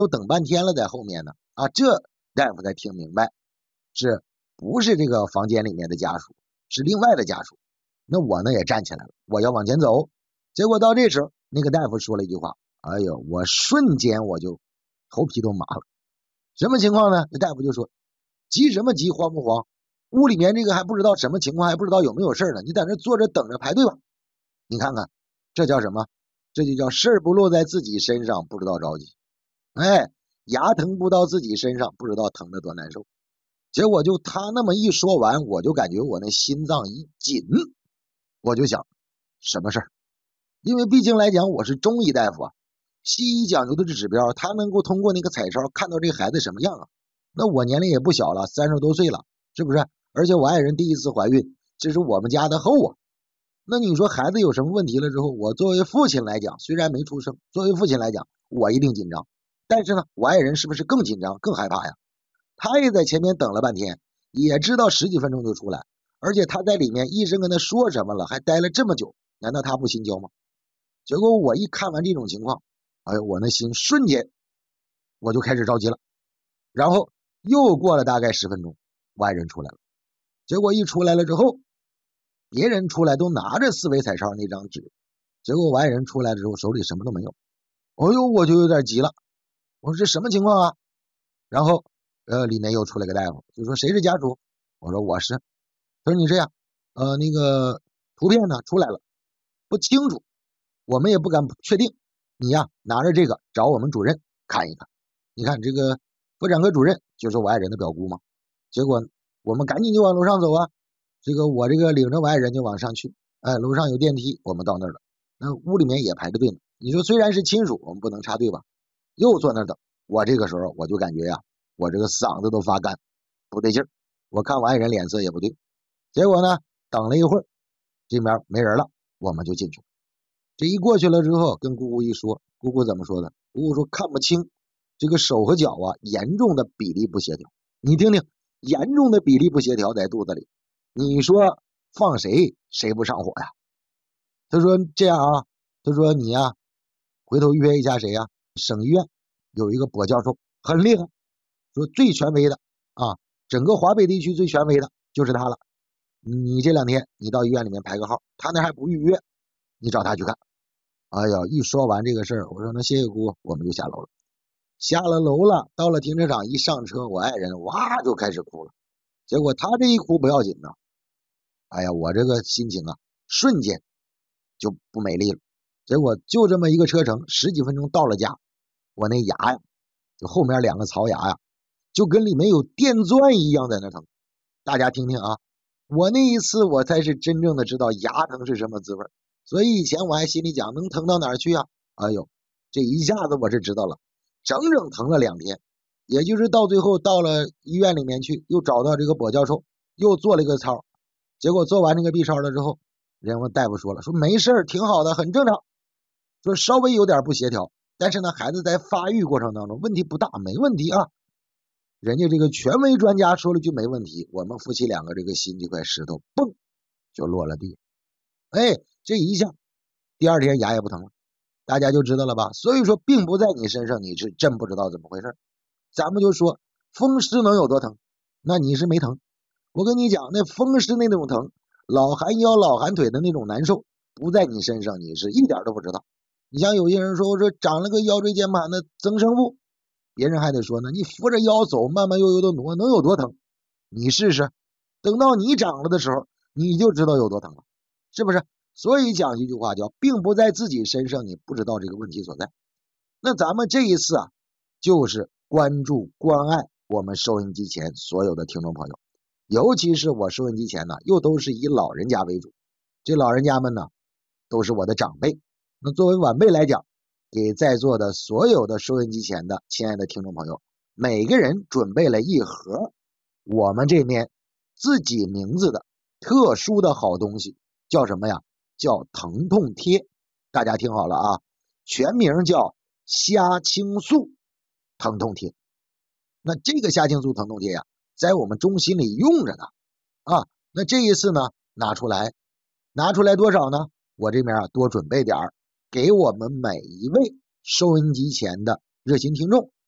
都等半天了在后面呢。啊，这大夫才听明白，是不是这个房间里面的家属，是另外的家属。那我呢也站起来了，我要往前走。结果到这时候，那个大夫说了一句话，哎呦，我瞬间我就头皮都麻了。什么情况呢？那大夫就说，急什么急，慌不慌？屋里面这个还不知道什么情况，还不知道有没有事呢，你在那坐着等着排队吧。你看看，这叫什么？这就叫事儿不落在自己身上，不知道着急。哎，牙疼不到自己身上，不知道疼得多难受。结果就他那么一说完，我就感觉我那心脏一紧，我就想什么事儿？因为毕竟来讲我是中医大夫啊，西医讲究的是指标，他能够通过那个彩超看到这个孩子什么样啊。那我年龄也不小了，30多岁了，是不是？而且我爱人第一次怀孕，这是我们家的后啊。那你说孩子有什么问题了之后，我作为父亲来讲，虽然没出生，作为父亲来讲，我一定紧张。但是呢，我爱人是不是更紧张、更害怕呀？他也在前面等了半天，也知道10几分钟就出来，而且他在里面医生跟他说什么了，还待了这么久，难道他不心焦吗？结果我一看完这种情况，哎呦，我那心瞬间我就开始着急了。然后又过了大概10分钟，我爱人出来了。结果一出来了之后，别人出来都拿着4维彩超那张纸，结果我爱人出来之后手里什么都没有。哎呦，我就有点急了，我说这什么情况啊？然后里面又出来个大夫，就说谁是家属？我说我是。他说你这样，那个图片呢出来了，不清楚，我们也不敢确定。你呀拿着这个找我们主任看一看。你看这个妇产科主任就是我爱人的表姑嘛。结果我们赶紧就往楼上走啊。这个我这个领着我爱人就往上去，哎，楼上有电梯，我们到那儿了。那屋里面也排着队呢。你说虽然是亲属，我们不能插队吧？又坐那儿等。我这个时候我就感觉呀，我这个嗓子都发干，不对劲儿。我看我爱人脸色也不对。结果呢，等了一会儿，这边没人了，我们就进去了。这一过去了之后，跟姑姑一说，姑姑怎么说的？姑姑说看不清，这个手和脚啊，严重的比例不协调。你听听，严重的比例不协调在肚子里，你说放谁谁不上火呀？他说这样啊，他说你呀，回头约一下谁呀？省医院有一个跛教授，很厉害，说最权威的啊，整个华北地区最权威的就是他了。你这2天你到医院里面排个号，他那还不预约，你找他去看。哎呀，一说完这个事儿，我说那谢谢姑，我们就下楼了。下了楼了，到了停车场一上车，我爱人哇就开始哭了。结果他这一哭不要紧呢，哎呀，我这个心情啊，瞬间就不美丽了。结果就这么一个车程，10几分钟到了家，我那牙呀，就后面2个槽牙呀，就跟里面有电钻一样在那疼。大家听听啊，我那一次我才是真正的知道牙疼是什么滋味。所以以前我还心里讲能疼到哪儿去啊？哎呦，这一下子我是知道了，整整疼了2天。也就是到最后到了医院里面去，又找到这个跛教授，又做了一个操。结果做完这个 B 超了之后，人家大夫说了，说没事，挺好的，很正常，说稍微有点不协调，但是呢孩子在发育过程当中问题不大，没问题啊。人家这个权威专家说了句没问题，我们夫妻2个这个心这块石头嘣就落了地。哎，这一下第2天牙也不疼了，大家就知道了吧？所以说并不在你身上，你是真不知道怎么回事。咱们就说风湿能有多疼，那你是没疼。我跟你讲，那风湿那种疼，老寒腰老寒腿的那种难受，不在你身上，你是一点都不知道。你像有些人说，我说长了个腰椎间盘的增生部，别人还得说呢，你扶着腰走，慢慢悠悠的挪，能有多疼？你试试，等到你长了的时候，你就知道有多疼了，是不是？所以讲一句话叫，并不在自己身上，你不知道这个问题所在。那咱们这一次啊，就是关注关爱我们收音机前所有的听众朋友，尤其是我收音机前呢，又都是以老人家为主，这老人家们呢，都是我的长辈。那作为晚辈来讲，给在座的所有的收音机前的亲爱的听众朋友，每个人准备了一盒我们这边自己名字的特殊的好东西，叫什么呀？叫疼痛贴。大家听好了啊，全名叫虾青素疼痛贴。那这个虾青素疼痛贴呀，在我们中心里用着呢啊。那这一次呢，拿出来多少呢？我这边啊多准备点儿，给我们每一位收音机前的热心听众